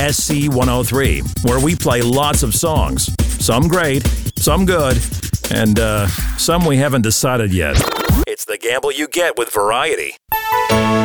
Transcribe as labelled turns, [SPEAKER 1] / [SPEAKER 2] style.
[SPEAKER 1] SC103, where we play lots of songs. Some great, some good, and some we haven't decided yet. It's the gamble you get with variety.